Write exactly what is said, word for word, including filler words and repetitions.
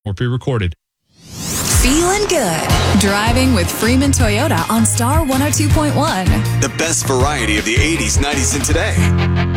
or pre-recorded. Feeling good. Driving with Freeman Toyota on Star one oh two point one. The best variety of the eighties, nineties, and today.